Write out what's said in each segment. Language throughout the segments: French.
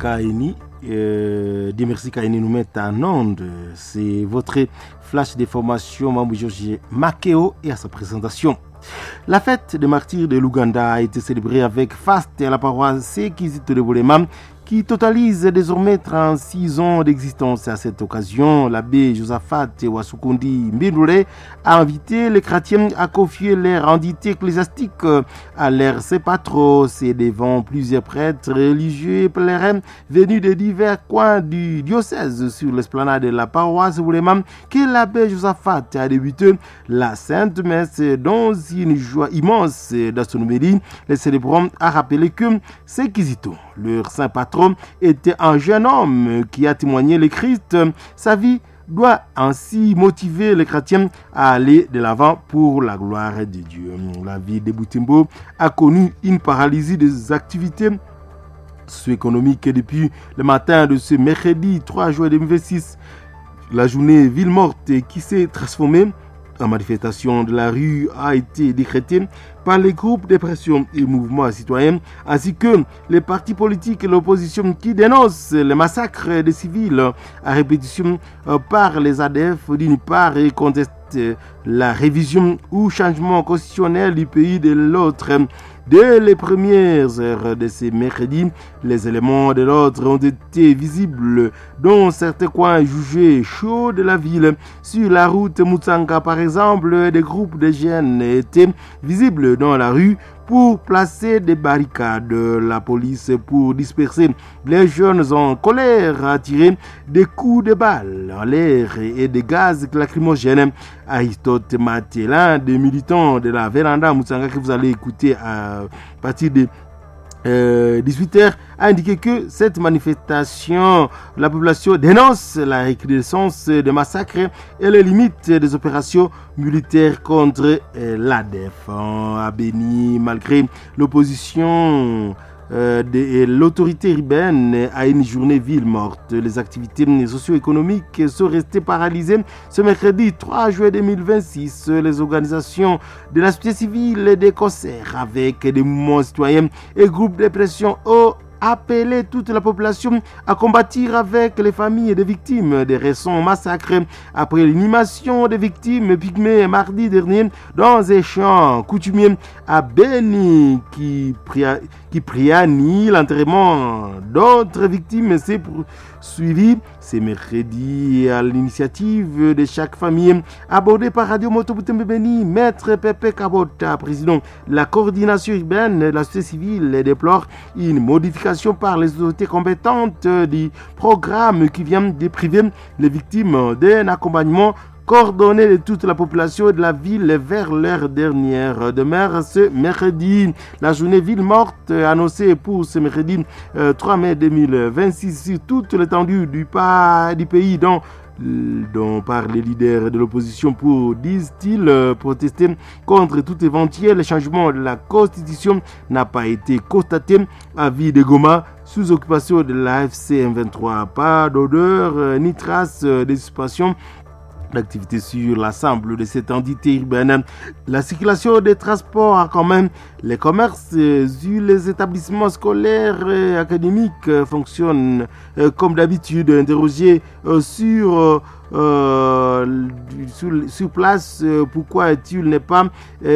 Kaini. Dieu merci Kaini nous met en onde. C'est votre flash d'information, Mambo Georges Makeo et à sa présentation. La fête des martyrs de l'Ouganda a été célébrée avec faste à la paroisse Sekizito de Bolema, qui totalise désormais 36 ans d'existence. À cette occasion, l'abbé Josaphat Wasukundi Mbindule a invité les chrétiens à confier leur rendité ecclésiastique à leurs patros et devant plusieurs prêtres religieux et pèlerins venus de divers coins du diocèse sur l'esplanade de la paroisse Boulema que l'abbé Josaphat a débuté la Sainte Messe dans une joie immense dans son homélie. Les célébrants a rappelé que Sekizito, leur saint patron, était un jeune homme qui a témoigné le Christ. Sa vie doit ainsi motiver les chrétiens à aller de l'avant pour la gloire de Dieu. La ville de Butembo a connu une paralysie des activités socio-économiques depuis le matin de ce mercredi 3 juin 2026. La journée ville morte qui s'est transformée en manifestation de la rue a été décrétée par les groupes de pression et mouvements citoyens, ainsi que les partis politiques et l'opposition qui dénoncent les massacres des civils à répétition par les ADF d'une part et contestent la révision ou changement constitutionnel du pays de l'autre. Dès les premières heures de ce mercredi, les éléments de l'ordre ont été visibles dans certains coins jugés chauds de la ville. Sur la route Mutsanga, par exemple, des groupes de jeunes étaient visibles dans la rue pour placer des barricades. La police, pour disperser les jeunes en colère, a tiré des coups de balles en l'air et des gaz lacrymogènes. Aristote Maté, l'un des militants de la Véranda Mutsanga que vous allez écouter à partir de 18h, a indiqué que cette manifestation, la population dénonce la recrudescence des massacres et les limites des opérations militaires contre l'ADF. À Béni, malgré l'opposition et l'autorité urbaine à une journée ville morte, les activités socio-économiques sont restées paralysées ce mercredi 3 juin 2026. Les organisations de la société civile et des concerts avec des mouvements citoyens et groupes de pression ont appelé toute la population à combattre avec les familles des victimes des récents massacres après l'inhumation des victimes pygmées mardi dernier dans un champ coutumier à Béni qui pria ni l'enterrement d'autres victimes. C'est poursuivi ce mercredi à l'initiative de chaque famille abordée par Radio Moto Butembo Béni. Maître Pepe Kabota, président de la coordination urbaine de la société civile, déplore une modification par les autorités compétentes du programme qui vient de priver les victimes d'un accompagnement coordonné de toute la population de la ville vers leur dernière demeure ce mercredi. La journée ville morte annoncée pour ce mercredi 3 mai 2026 sur toute l'étendue du pays dont par les leaders de l'opposition pour, disent-ils, protester contre tout éventuel changement de la Constitution n'a pas été constaté. Avis de Goma, sous occupation de la FC M23. Pas d'odeur ni trace de suspension d'activité sur l'ensemble de cette entité urbaine. La circulation des transports a quand même les commerces sur les établissements scolaires et académiques fonctionnent comme d'habitude. Interrogé sur place, pourquoi il n'est pas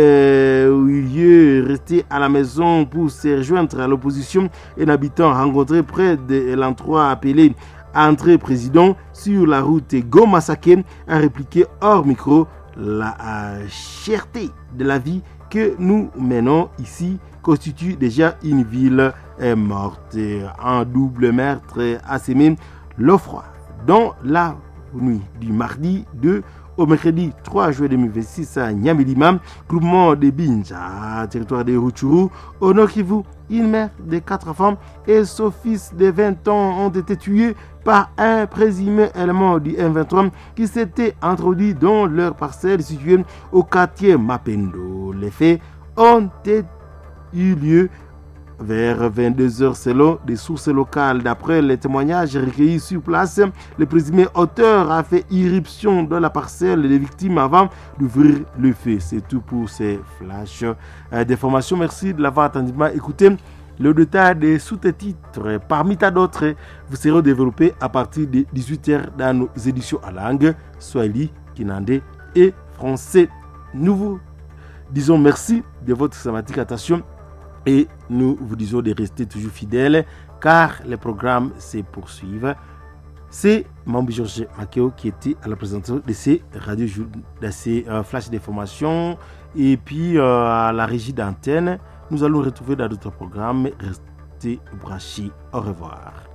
resté à la maison pour se rejoindre à l'opposition. Un habitant rencontré près de l'endroit appelé André Président sur la route Goma-Sake a répliqué hors micro: la cherté de la vie que nous menons ici constitue déjà une ville morte. Un double meurtre a sémé l'offre dans la nuit du mardi 2 au mercredi 3 juin 2026 à Nyamilima, groupement de Binja, territoire de Rutshuru, au Nord Kivu. Une mère de 4 enfants et son fils de 20 ans ont été tués par un présumé élément du M23 qui s'était introduit dans leur parcelle située au quartier Mapendo. Les faits ont eu lieu vers 22h selon des sources locales. D'après les témoignages recueillis sur place, le présumé auteur a fait irruption dans la parcelle des victimes avant d'ouvrir le feu. C'est tout pour ces flashs d'informations. Merci de l'avoir attentivement écouté. Le détail des sous-titres, parmi tant d'autres, vous seront développés à partir de 18h dans nos éditions en langue Swahili, Kinandé et français. Nous vous disons merci de votre systématique attention et nous vous disons de rester toujours fidèles car les programmes se poursuivent. C'est Mambi Georges Makeo qui était à la présentation de ces radios, de ces flashs d'information et puis à la régie d'antenne. Nous allons retrouver dans d'autres programmes. Restez branchés. Au revoir.